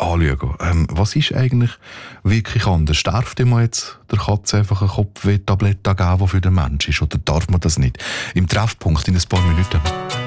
anschauen. Was ist eigentlich wirklich anders? Darf man jetzt der Katze einfach eine Kopfweh-Tablette geben, die für den Mensch ist? Oder darf man das nicht? Im Treffpunkt in ein paar Minuten.